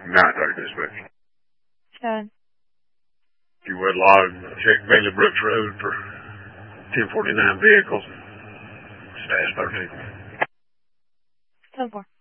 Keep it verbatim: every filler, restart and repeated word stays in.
nine thirty dispatch. Seven. You would log, check Bailey Brooks Road for ten forty-nine vehicles. Stash thirteen. Ten four.